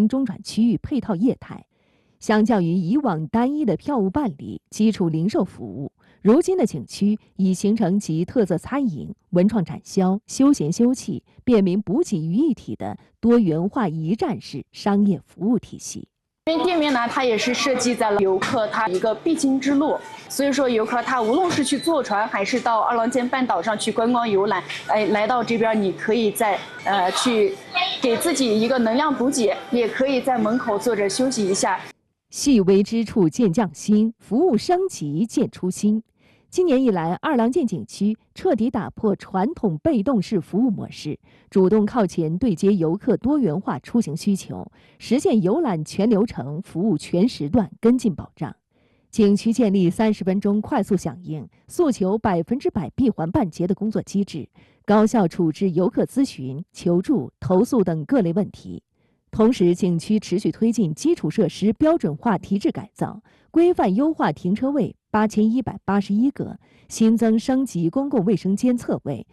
经中转区域配套业态。相较于以往单一的票务办理、基础零售服务，如今的景区已形成集特色餐饮、文创展销、休闲休憩、便民补给于一体的多元化一站式商业服务体系。 因为店面呢，它也是设计在了游客他一个必经之路，所以说游客他无论是去坐船，还是到二郎尖半岛上去观光游览，来到这边，你可以在去给自己一个能量补给，也可以在门口坐着休息一下。 细微之处见匠心，服务升级见初心。今年以来，二郎剑景区彻底打破传统被动式服务模式，主动靠前对接游客多元化出行需求，实现游览全流程、服务全时段跟进保障。景区建立30分钟快速响应、诉求100%闭环办结的工作机制，高效处置游客咨询、求助、投诉等各类问题。同时，景区持续推进基础设施标准化提质改造，规范优化停车位8181个，新增升级公共卫生监测位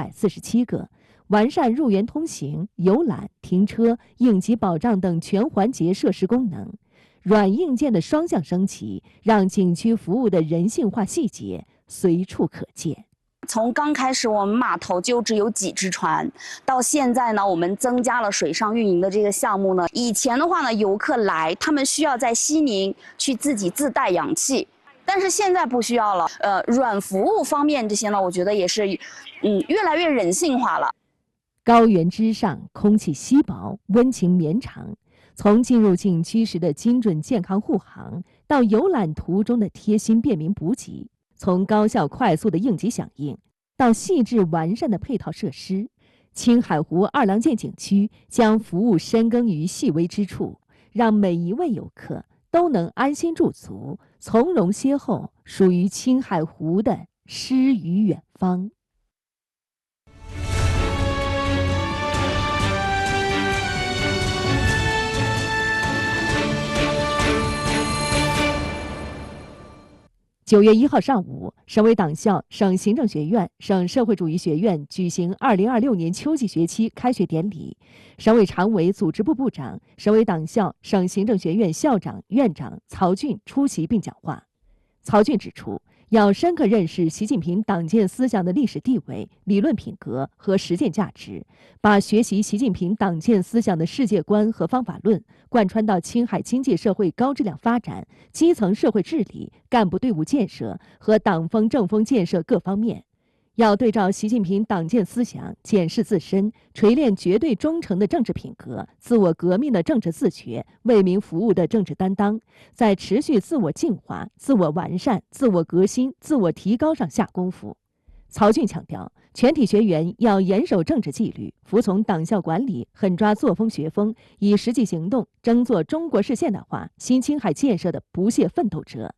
547个，完善入园通行、游览、停车、应急保障等全环节设施功能，软硬件的双向升级，让景区服务的人性化细节随处可见。 从刚开始我们码头就只有几只船，到现在呢，我们增加了水上运营的这个项目呢。以前的话呢，游客来他们需要在西宁去自己自带氧气，但是现在不需要了。软服务方面这些呢，我觉得也是，越来越人性化了。 高原之上，空气稀薄，温情绵长。从进入景区时的精准健康护航，到游览途中的贴心便民补给。从高效快速的应急响应到细致完善的配套设施，青海湖二郎剑景区将服务深耕于细微之处，让每一位游客都能安心驻足，从容邂逅属于青海湖的诗与远方。9月1号上午，省委党校、省行政学院、省社会主义学院举行2026年秋季学期开学典礼。省委常委组织部部长、省委党校、省行政学院校长、院长曹骏出席并讲话。曹骏指出，要深刻认识习近平党建思想的历史地位、理论品格和实践价值，把学习习近平党建思想的世界观和方法论贯穿到青海经济社会高质量发展、基层社会治理、干部队伍建设和党风政风建设各方面。要对照习近平党建思想，检视自身，锤炼绝对忠诚的政治品格，自我革命的政治自觉，为民服务的政治担当，在持续自我净化、自我完善、自我革新、自我提高上下功夫。曹骏强调，全体学员要严守政治纪律，服从党校管理，狠抓作风学风，以实际行动争做中国式现代化新青海建设的不懈奋斗者。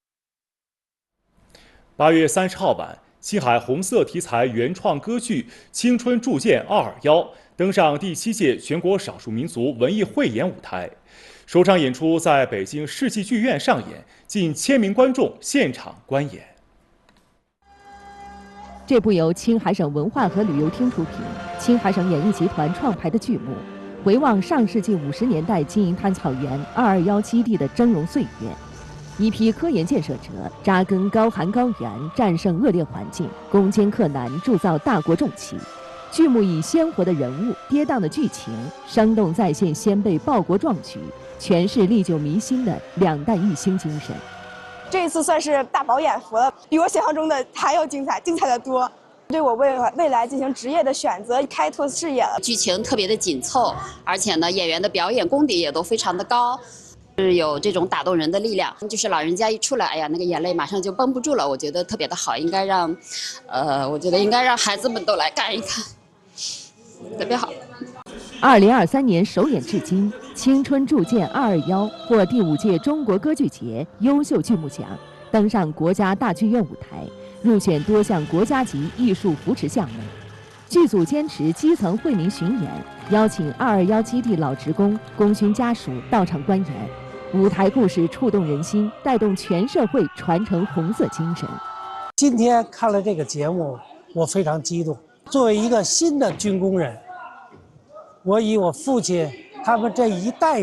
8月30号晚，青海红色题材原创歌剧《青春铸剑221》登上第7届全国少数民族文艺汇演舞台，首场演出在北京世纪剧院上演，近1000名观众现场观演。 这部由青海省文化和旅游厅出品、青海省演艺集团创排的剧目，回望上世纪50年代金银滩草原221基地的峥嵘岁月。一批科研建设者扎根高寒高原，战胜恶劣环境，攻坚克难，铸造大国重器。剧目以鲜活的人物、跌宕的剧情，生动再现先辈报国壮举，诠释历久弥新的2弹一星精神。 这一次算是大饱眼福了，比我想象中的还要精彩，精彩的多。对我未来进行职业的选择开拓视野了。 剧情特别的紧凑，而且呢，演员的表演功底也都非常的高。是有这种打动人的力量，就是老人家一出来，哎呀，那个眼泪马上就绷不住了。我觉得特别的好，应该让，我觉得应该让孩子们都来看一看，特别好。 2023年首演至今，《青春铸剑221》获第5届中国歌剧节优秀剧目奖，登上国家大剧院舞台，入选多项国家级艺术扶持项目。剧组坚持基层惠民巡演，邀请221基地老职工、功勋家属到场观演。舞台故事触动人心，带动全社会传承红色精神。 今天看了这个节目，我非常激动。作为一个新的军工人，我以我父亲他们这一代